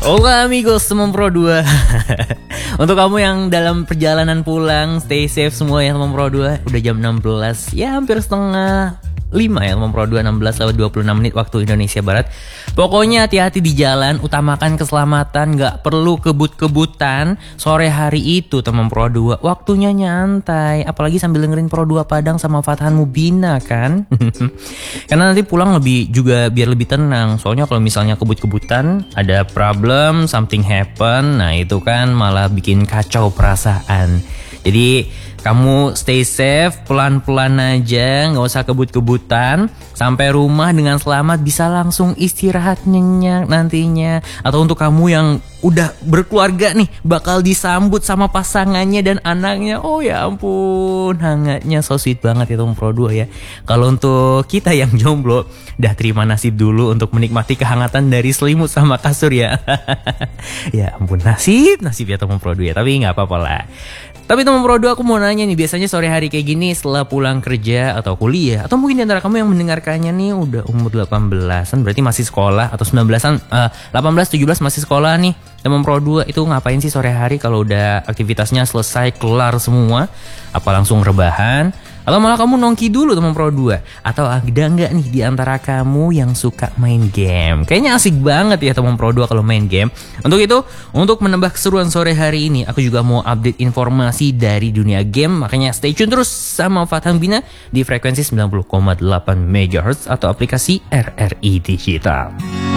Hola amigos teman Pro 2. Untuk kamu yang dalam perjalanan pulang, stay safe semua ya teman Pro 2. Udah jam 16, ya hampir setengah 5 ya teman Pro 2, 16:26 waktu Indonesia Barat. Pokoknya hati-hati di jalan, utamakan keselamatan, gak perlu kebut-kebutan. Sore hari itu teman Pro 2, waktunya nyantai. Apalagi sambil dengerin Pro 2 Padang sama Fathan Mubina kan. Karena nanti pulang biar lebih tenang. Soalnya kalau misalnya kebut-kebutan, ada problem, something happen, nah itu kan malah bikin kacau perasaan. Jadi kamu stay safe, pelan-pelan aja, gak usah kebut-kebutan. Sampai rumah dengan selamat, bisa langsung istirahat nyenyak nantinya. Atau untuk kamu yang udah berkeluarga nih, bakal disambut sama pasangannya dan anaknya. Oh ya ampun, hangatnya, so sweet banget itu Pro 2 ya. Kalau untuk kita yang jomblo, dah terima nasib dulu untuk menikmati kehangatan dari selimut sama kasur ya. Ya ampun, nasib ya teman Pro 2 ya, tapi gak apa-apa lah. Tapi teman Pro 2, aku mau nanya nih, biasanya sore hari kayak gini setelah pulang kerja atau kuliah, atau mungkin di antara kamu yang mendengarkannya nih udah umur 18-an, berarti masih sekolah, atau 19-an, 18-17 masih sekolah nih. Teman Pro 2 itu ngapain sih sore hari kalau udah aktivitasnya selesai, kelar semua? Apa langsung rebahan? Atau malah kamu nongki dulu teman Pro 2? Atau ada nggak nih di antara kamu yang suka main game? Kayaknya asik banget ya teman Pro 2 kalau main game. Untuk itu, untuk menambah keseruan sore hari ini, aku juga mau update informasi dari dunia game. Makanya stay tune terus sama Fathan Bina di frekuensi 90,8 MHz atau aplikasi RRI Digital.